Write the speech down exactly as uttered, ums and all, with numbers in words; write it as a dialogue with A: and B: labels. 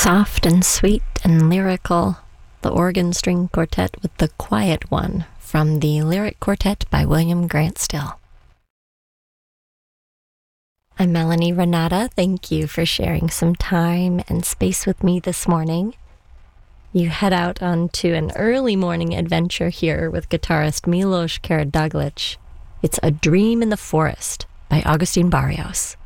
A: Soft and sweet and lyrical, the organ string quartet with The Quiet One from the Lyric Quartet by William Grant Still. I'm Melanie Renata. Thank you for sharing some time and space with me this morning. You head out onto an early morning adventure here with guitarist Milos Karaduglic. It's A Dream in the Forest by Agustin Barrios.